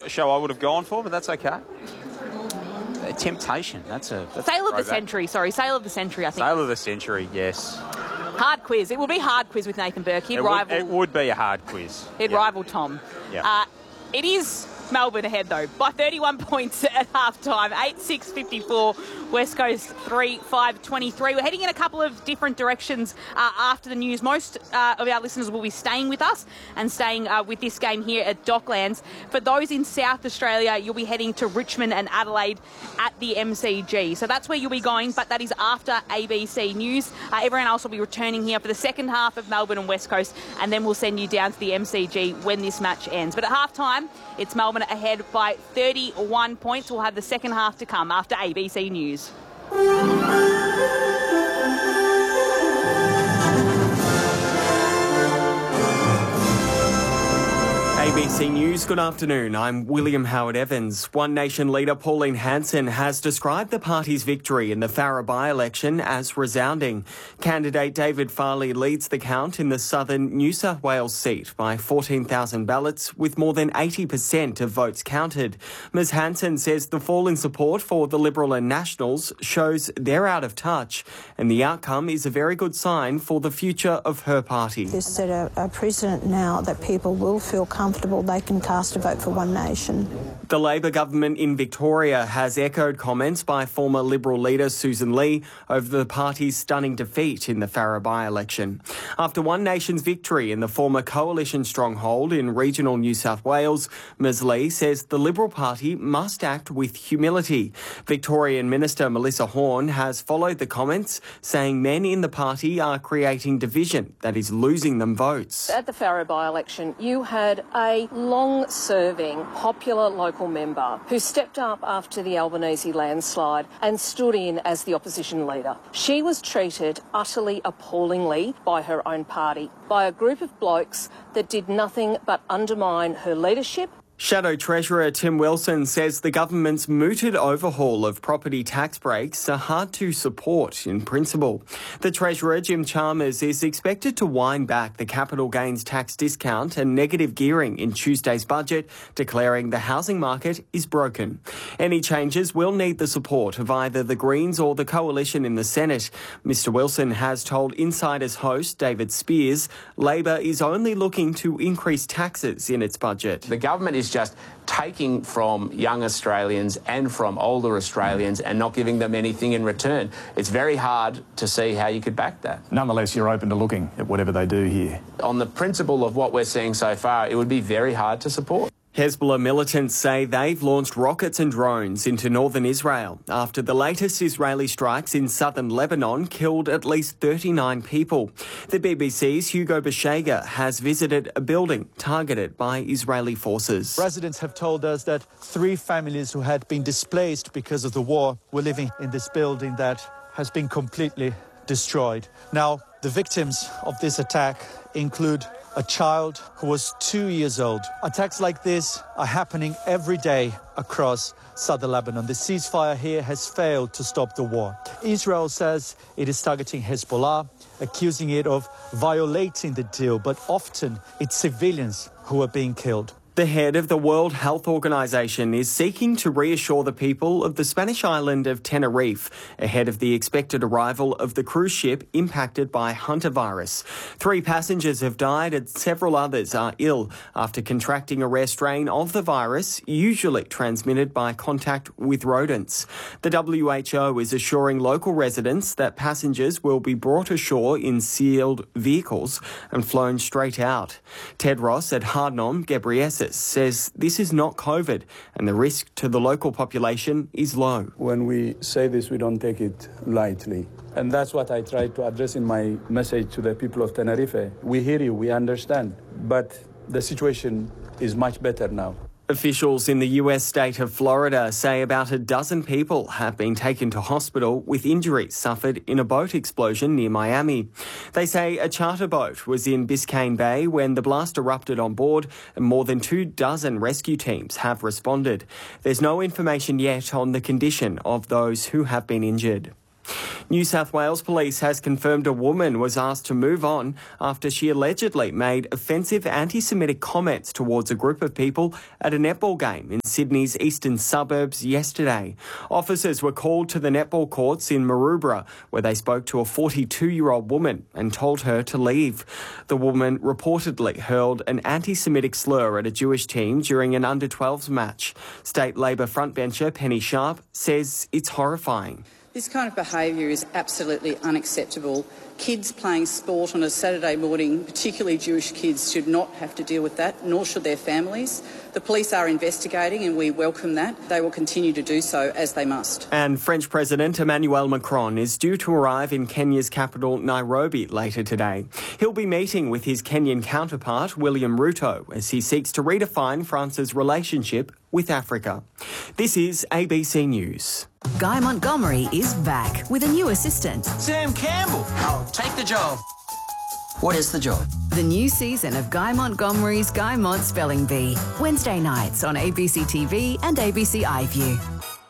a show I would have gone for, but that's okay. Temptation. That's Sale of the Century. Sorry, Sale of the Century, I think. Sale of the Century, yes. Hard quiz. It will be hard quiz with Nathan Burke. It would be a hard quiz. He'd rival Tom. Yeah. It is Melbourne ahead, though, by 31 points at half-time. 8-6-54, West Coast 3-5-23. We're heading in a couple of different directions after the news. Most of our listeners will be staying with us and staying with this game here at Docklands. For those in South Australia, you'll be heading to Richmond and Adelaide at the MCG. So that's where you'll be going, but that is after ABC News. Everyone else will be returning here for the second half of Melbourne and West Coast, and then we'll send you down to the MCG when this match ends. But at half-time, it's Melbourne ahead by 31 points. We'll have the second half to come after ABC News. ABC News, good afternoon. I'm William Howard Evans. One Nation leader Pauline Hanson has described the party's victory in the Farrer by-election as resounding. Candidate David Farley leads the count in the southern New South Wales seat by 14,000 ballots, with more than 80% of votes counted. Ms Hanson says the fall in support for the Liberal and Nationals shows they're out of touch, and the outcome is a very good sign for the future of her party. There's set a precedent now that people will feel comfortable they can cast a vote for One Nation. The Labor government in Victoria has echoed comments by former Liberal leader Susan Lee over the party's stunning defeat in the Farrer by-election. After One Nation's victory in the former coalition stronghold in regional New South Wales, Ms Lee says the Liberal Party must act with humility. Victorian Minister Melissa Horne has followed the comments, saying men in the party are creating division that is losing them votes. At the Farrer by-election, you had a long-serving, popular local member who stepped up after the Albanese landslide and stood in as the opposition leader. She was treated utterly appallingly by her own party, by a group of blokes that did nothing but undermine her leadership. Shadow Treasurer Tim Wilson says the government's mooted overhaul of property tax breaks are hard to support in principle. The Treasurer, Jim Chalmers, is expected to wind back the capital gains tax discount and negative gearing in Tuesday's budget, declaring the housing market is broken. Any changes will need the support of either the Greens or the Coalition in the Senate. Mr Wilson has told Insider's host, David Spears, Labor is only looking to increase taxes in its budget. The government is just taking from young Australians and from older Australians and not giving them anything in return. It's very hard to see how you could back that. Nonetheless, you're open to looking at whatever they do here. On the principle of what we're seeing so far, it would be very hard to support. Hezbollah militants say they've launched rockets and drones into northern Israel after the latest Israeli strikes in southern Lebanon killed at least 39 people. The BBC's Hugo Beshega has visited a building targeted by Israeli forces. Residents have told us that 3 families who had been displaced because of the war were living in this building that has been completely destroyed. Now, the victims of this attack include a child who was 2 years old. Attacks like this are happening every day across southern Lebanon. The ceasefire here has failed to stop the war. Israel says it is targeting Hezbollah, accusing it of violating the deal, but often it's civilians who are being killed. The head of the World Health Organization is seeking to reassure the people of the Spanish island of Tenerife ahead of the expected arrival of the cruise ship impacted by hantavirus. 3 passengers have died and several others are ill after contracting a rare strain of the virus, usually transmitted by contact with rodents. The WHO is assuring local residents that passengers will be brought ashore in sealed vehicles and flown straight out. Tedros Adhanom Ghebreyesus says this is not COVID and the risk to the local population is low. When we say this, we don't take it lightly. And that's what I try to address in my message to the people of Tenerife. We hear you, we understand, but the situation is much better now. Officials in the US state of Florida say about a dozen people have been taken to hospital with injuries suffered in a boat explosion near Miami. They say a charter boat was in Biscayne Bay when the blast erupted on board and more than 24 rescue teams have responded. There's no information yet on the condition of those who have been injured. New South Wales Police has confirmed a woman was asked to move on after she allegedly made offensive anti-Semitic comments towards a group of people at a netball game in Sydney's eastern suburbs yesterday. Officers were called to the netball courts in Maroubra, where they spoke to a 42-year-old woman and told her to leave. The woman reportedly hurled an anti-Semitic slur at a Jewish team during an under-12s match. State Labor frontbencher Penny Sharp says it's horrifying. This kind of behaviour is absolutely unacceptable. Kids playing sport on a Saturday morning, particularly Jewish kids, should not have to deal with that, nor should their families. The police are investigating and we welcome that. They will continue to do so as they must. And French President Emmanuel Macron is due to arrive in Kenya's capital, Nairobi, later today. He'll be meeting with his Kenyan counterpart, William Ruto, as he seeks to redefine France's relationship with Africa. This is ABC News. Guy Montgomery is back with a new assistant. Sam Campbell. I'll take the job. What is the job? The new season of Guy Montgomery's Guy Mont Spelling Bee. Wednesday nights on ABC TV and ABC iView.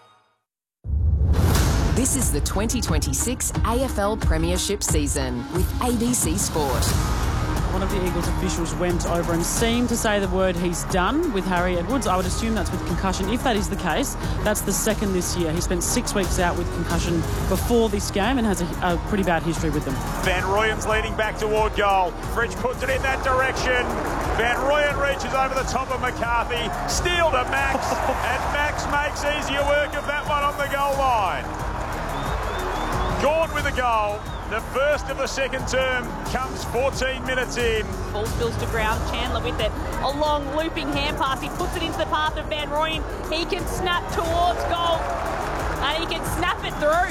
This is the 2026 AFL Premiership season with ABC Sport. One of the Eagles officials went over and seemed to say the word he's done with Harry Edwards. I would assume that's with concussion. If that is the case, that's the second this year. He spent 6 weeks out with concussion before this game and has a pretty bad history with them. Van Rooyen's leading back toward goal. Fridge puts it in that direction. Van Rooyen reaches over the top of McCarthy. Steal to Max. And Max makes easier work of that one on the goal line. Gone with a goal. The first of the second term comes 14 minutes in. Ball spills to ground. Chandler with it. A long looping hand pass. He puts it into the path of Van Rooyen. He can snap towards goal. And he can snap it through.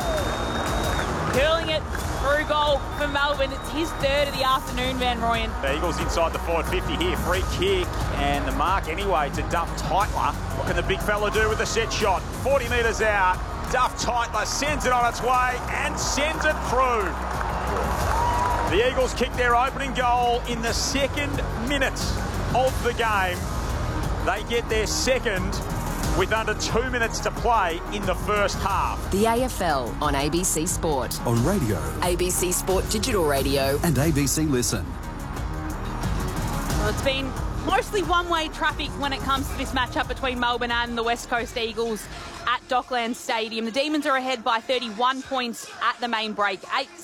Curling it through goal for Melbourne. It's his third of the afternoon, Van Rooyen. The Eagles inside the forward 50 here. Free kick. And the mark anyway to Duff Tytler. What can the big fella do with a set shot? 40 metres out. Duff Tytler sends it on its way and sends it through. The Eagles kick their opening goal in the second minute of the game. They get their second with under 2 minutes to play in the first half. The AFL on ABC Sport. On radio. ABC Sport Digital Radio. And ABC Listen. Well, it's been mostly one-way traffic when it comes to this matchup between Melbourne and the West Coast Eagles at Docklands Stadium. The Demons are ahead by 31 points at the main break.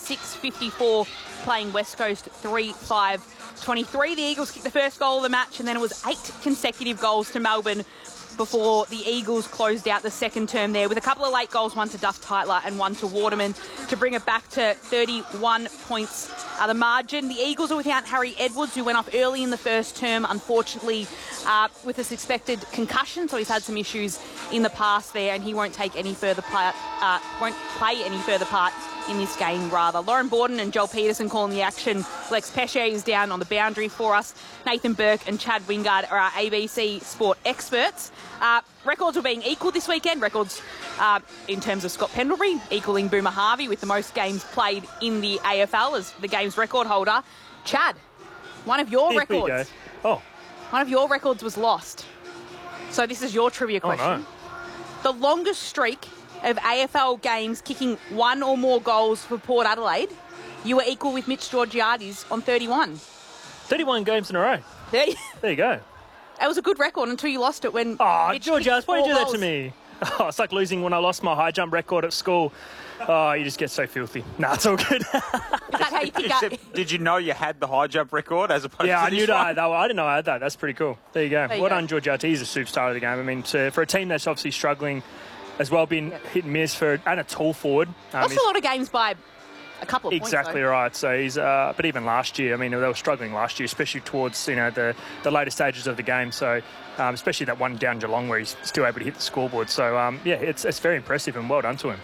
8-6-54 playing West Coast 3-5-23. The Eagles kicked the first goal of the match and then it was 8 consecutive goals to Melbourne before the Eagles closed out the second term there with a couple of late goals, one to Duff Tytler and one to Waterman, to bring it back to 31 points. The margin, the Eagles are without Harry Edwards, who went off early in the first term, unfortunately, with a suspected concussion, so he's had some issues in the past there, and he won't take any further part, won't play any further part in this game, rather. Lauren Borden and Joel Peterson calling the action. Lex Pesce is down on the boundary for us. Nathan Burke and Chad Wingard are our ABC Sport experts. Records were being equal this weekend. Records in terms of Scott Pendlebury equaling Boomer Harvey with the most games played in the AFL as the game's record holder. Chad, one of your records. One of your records was lost. So this is your trivia question. Oh, no. The longest streak of AFL games kicking one or more goals for Port Adelaide, you were equal with Mitch Georgiades on 31. 31 games in a row. There you go. It was a good record until you lost it when Mitch Georgiades, why did you do that goals. to me? Oh, it's like losing when I lost my high jump record at school. Oh, you just get so filthy. Nah, it's all good. Is that how you pick up? Did you know you had the high jump record as opposed to I this knew one? that. I didn't know I had that. That's pretty cool. There you go. There you Well go. done, Georgiades. He's a superstar of the game. I mean, for a team that's obviously struggling as well, been hit and miss and a tall forward. Lost a lot of games by a couple of Exactly points. right. So he's, but even last year, I mean, they were struggling last year, especially towards the later stages of the game. So especially that one down Geelong where he's still able to hit the scoreboard. So it's very impressive and well done to him.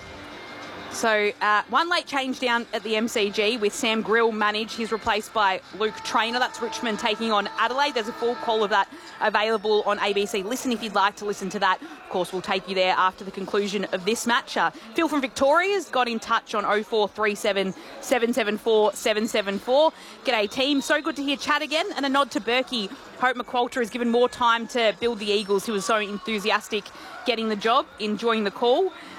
So one late change down at the MCG with Sam Grill managed. He's replaced by Luke Traynor. That's Richmond taking on Adelaide. There's a full call of that available on ABC Listen if you'd like to listen to that. Of course, we'll take you there after the conclusion of this match. Phil from Victoria's got in touch on 0437 774 774. G'day, team. So good to hear chat again. And a nod to Berkey. Hope McQualter has given more time to build the Eagles, who was so enthusiastic getting the job, enjoying the call.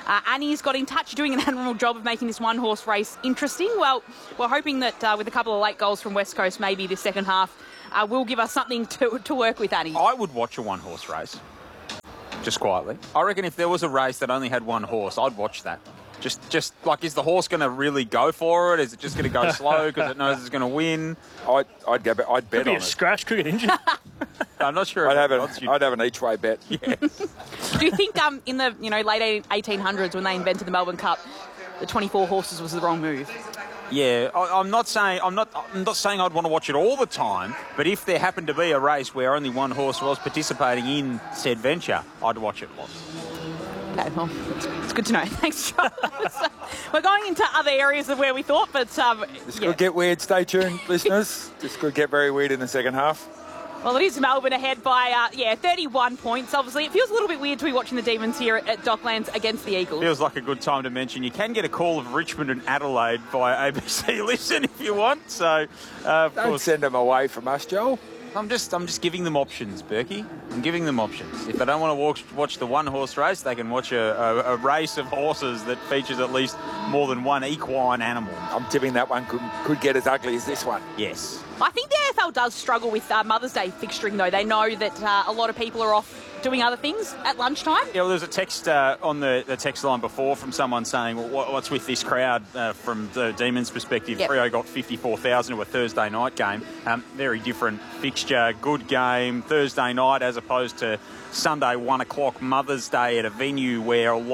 Annie's got in touch, doing an admirable job of making this one-horse race interesting. Well, we're hoping that with a couple of late goals from West Coast, maybe the second half will give us something to work with, Annie. I would watch a one-horse race, just quietly. I reckon if there was a race that only had one horse, I'd watch that. Just like, is the horse going to really go for it? Is it just going to go slow because it knows it's going to win? I'd bet on it. Could be a scratch, could get injured. I'm not sure. I'd have an each-way bet. Yes. Do you think in the late 1800s when they invented the Melbourne Cup, the 24 horses was the wrong move? Yeah, I'm not saying I'd want to watch it all the time, but if there happened to be a race where only one horse was participating in said venture, I'd watch it a lot. Okay, well, it's good to know. Thanks, Charles. We're going into other areas of where we thought, but This could get weird. Stay tuned, listeners. This could get very weird in the second half. Well, it is Melbourne ahead by 31 points. Obviously, it feels a little bit weird to be watching the Demons here at Docklands against the Eagles. Feels like a good time to mention you can get a call of Richmond and Adelaide via ABC Listen if you want. So, don't send them away from us, Joel. I'm just giving them options, Berkey. I'm giving them options. If they don't want to watch the one-horse race, they can watch a race of horses that features at least more than one equine animal. I'm tipping that one could get as ugly as this one. Yes. I think the AFL does struggle with Mother's Day fixturing, though. They know that a lot of people are off doing other things at lunchtime. Yeah, well, there's a text on the text line before from someone saying, well, what's with this crowd from the Demons' perspective? Yep. Freo got 54,000 to a Thursday night game. Very different fixture, good game, Thursday night as opposed to Sunday 1 o'clock Mother's Day at a venue where a lot